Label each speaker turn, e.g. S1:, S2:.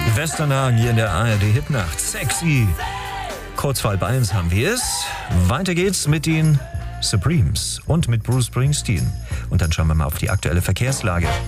S1: Westernhagen hier in der ARD Hitnacht. Sexy. Kurz vor 1 haben wir es. Weiter geht's mit den Supremes und mit Bruce Springsteen. Und dann schauen wir mal auf die aktuelle Verkehrslage.